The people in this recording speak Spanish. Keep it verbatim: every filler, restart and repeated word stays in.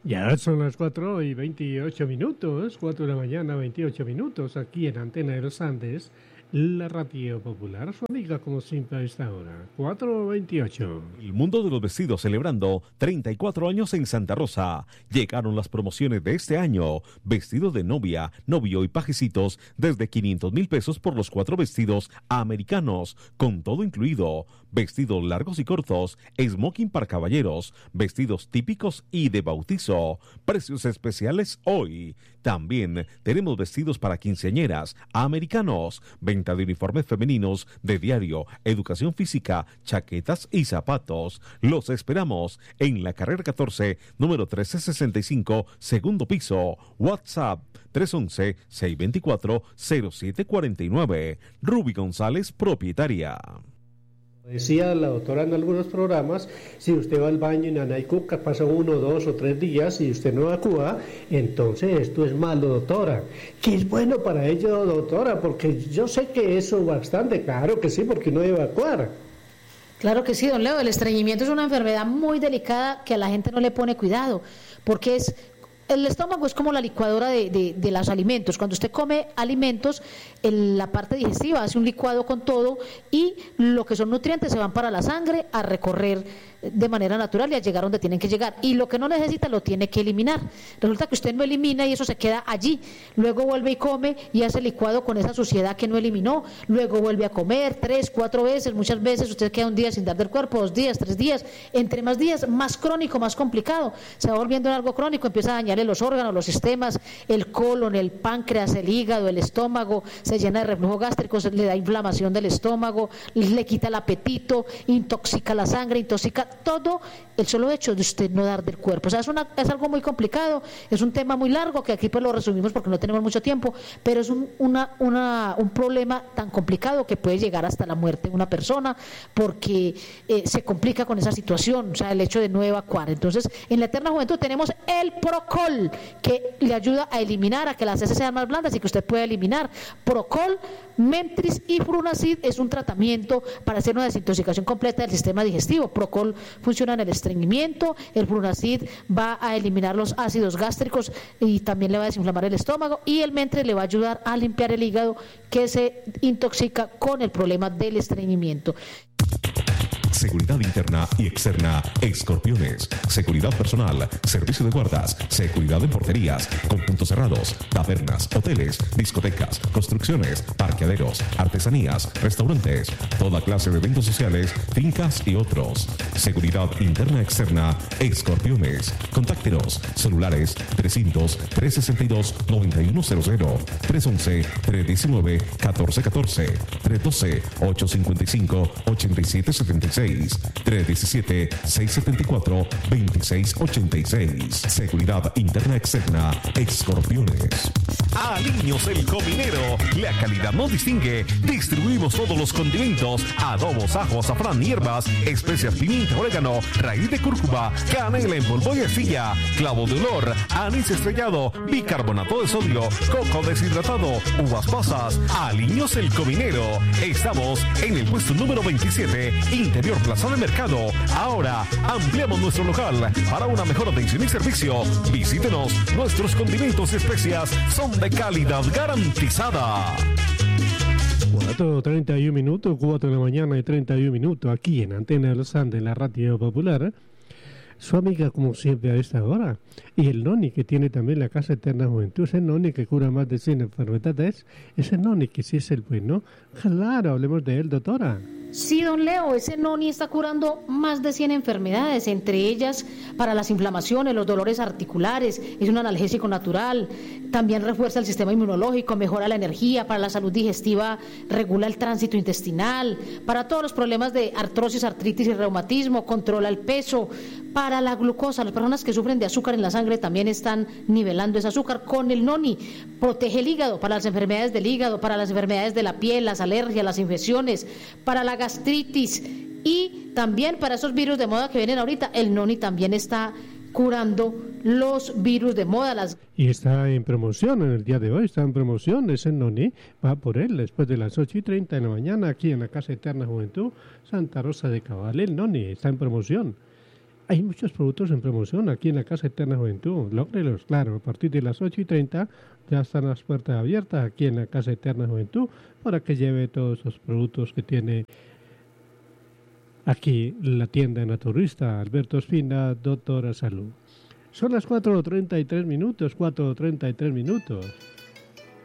Ya son las cuatro y veintiocho minutos, cuatro de la mañana, veintiocho minutos, aquí en Antena de los Andes, la radio popular, su amiga como siempre a esta hora, cuatro veintiocho. El mundo de los vestidos celebrando treinta y cuatro años en Santa Rosa. Llegaron las promociones de este año. Vestidos de novia, novio y pajecitos desde quinientos mil pesos por los cuatro vestidos americanos, con todo incluido. Vestidos largos y cortos, smoking para caballeros, vestidos típicos y de bautizo. Precios especiales hoy. También tenemos vestidos para quinceañeras, americanos, venta de uniformes femeninos de diario, educación física, chaquetas y zapatos. Los esperamos en la carrera catorce, número trece sesenta y cinco, segundo piso. WhatsApp tres once, seiscientos veinticuatro, cero siete cuarenta y nueve. Ruby González, propietaria. Decía la doctora en algunos programas, si usted va al baño y nana y cuca, pasa uno, dos o tres días y usted no actúa, entonces esto es malo, doctora. ¿Qué es bueno para ello, doctora? Porque yo sé que eso bastante, claro que sí, porque no debe evacuar. Claro que sí, don Leo, el estreñimiento es una enfermedad muy delicada que a la gente no le pone cuidado, porque es... El estómago es como la licuadora de, de, de los alimentos. Cuando usted come alimentos, en la parte digestiva hace un licuado con todo y lo que son nutrientes se van para la sangre a recorrer de manera natural y a llegar donde tienen que llegar. Y lo que no necesita lo tiene que eliminar. Resulta que usted no elimina y eso se queda allí. Luego vuelve y come y hace licuado con esa suciedad que no eliminó. Luego vuelve a comer tres, cuatro veces. Muchas veces usted queda un día sin dar del cuerpo, dos días, tres días. Entre más días, más crónico, más complicado. Se va volviendo en algo crónico, empieza a dañarle los órganos, los sistemas, el colon, el páncreas, el hígado, el estómago, se llena de reflujo gástrico, se le da inflamación del estómago, le quita el apetito, intoxica la sangre, intoxica todo el solo hecho de usted no dar del cuerpo. O sea, es, una, es algo muy complicado, es un tema muy largo que aquí pues lo resumimos porque no tenemos mucho tiempo, pero es un, una, una, un problema tan complicado que puede llegar hasta la muerte de una persona porque eh, se complica con esa situación, o sea, el hecho de no evacuar. Entonces, en la Eterna Juventud tenemos el Procol, que le ayuda a eliminar, a que las heces sean más blandas y que usted pueda eliminar. Procol, Mentris y Frunacid es un tratamiento para hacer una desintoxicación completa del sistema digestivo. Procol funciona en el estreñimiento, el Frunacid va a eliminar los ácidos gástricos y también le va a desinflamar el estómago, y el Mentris le va a ayudar a limpiar el hígado que se intoxica con el problema del estreñimiento. Seguridad interna y externa, Escorpiones. Seguridad personal, servicio de guardas, seguridad en porterías, con puntos cerrados, tabernas, hoteles, discotecas, construcciones, parqueaderos, artesanías, restaurantes, toda clase de eventos sociales, fincas y otros. Seguridad interna externa, Escorpiones. Contáctenos, celulares trescientos, trescientos sesenta y dos, noventa y uno cero cero, trescientos once, trescientos diecinueve, catorce catorce, trescientos doce, ochocientos cincuenta y cinco, ochenta y siete setenta y seis, tres diecisiete, seiscientos setenta y cuatro, veintiséis ochenta y seis. Seguridad interna externa, Escorpiones. Aliños el Cominero. La calidad nos distingue. Distribuimos todos los condimentos: adobos, ajo, azafrán, hierbas, especias, pimienta, orégano, raíz de cúrcuma, canela en polvo y arcilla, clavo de olor, anís estrellado, bicarbonato de sodio, coco deshidratado, uvas pasas. Aliños el Cominero. Estamos en el puesto número veintisiete, interior Plaza de Mercado. Ahora ampliamos nuestro local para una mejor atención y servicio. Visítenos. Nuestros condimentos y especias son de calidad garantizada. cuatro treinta y uno minutos, cuatro de la mañana y treinta y uno minutos, aquí en Antena de los Andes, la radio popular. Su amiga como siempre a esta hora. Y el Noni, que tiene también la Casa Eterna Juventud, ese Noni que cura más de cien enfermedades, ese Noni que sí es el bueno. Claro, hablemos de él, doctora. Sí, don Leo, ese Noni está curando más de cien enfermedades, entre ellas para las inflamaciones, los dolores articulares, es un analgésico natural, también refuerza el sistema inmunológico, mejora la energía, para la salud digestiva regula el tránsito intestinal, para todos los problemas de artrosis, artritis y reumatismo, controla el peso, para la glucosa, las personas que sufren de azúcar en la sangre también están nivelando ese azúcar con el Noni, protege el hígado, para las enfermedades del hígado, para las enfermedades de la piel, las alergias, las infecciones, para la gastritis y también para esos virus de moda que vienen ahorita, el Noni también está curando los virus de moda. Las... Y está en promoción en el día de hoy, está en promoción ese Noni, va por él después de las ocho y treinta de la mañana aquí en la Casa Eterna Juventud, Santa Rosa de Cabal. El Noni está en promoción. Hay muchos productos en promoción aquí en la Casa Eterna Juventud. Lógrelos, claro, a partir de las ocho y treinta ya están las puertas abiertas aquí en la Casa Eterna Juventud para que lleve todos esos productos que tiene aquí la tienda naturista Alberto Espina, Doctora Salud. Son las cuatro treinta y tres minutos, cuatro treinta y tres minutos.